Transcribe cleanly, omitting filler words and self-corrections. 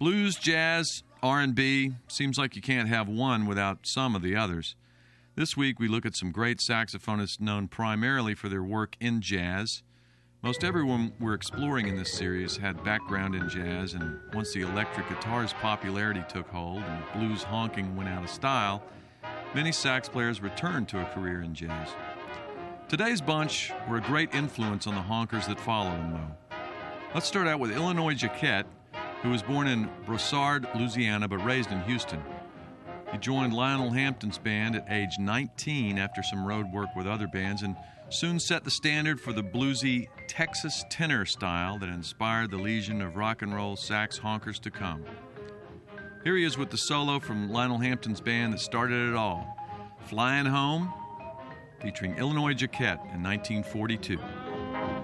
Blues, jazz, R&B, seems like you can't have one without some of the others. This week we look at some great saxophonists known primarily for their work in jazz. Most everyone we're exploring in this series had background in jazz, and once the electric guitar's popularity took hold and blues honking went out of style, many sax players returned to a career in jazz. Today's bunch were a great influence on the honkers that followed them, though. Let's start out with Illinois Jacquet, who was born in Brossard, Louisiana, but raised in Houston. He joined Lionel Hampton's band at age 19 after some road work with other bands, and soon set the standard for the bluesy Texas tenor style that inspired the legion of rock and roll sax honkers to come. Here he is with the solo from Lionel Hampton's band that started it all, Flying Home, featuring Illinois Jacquet in 1942.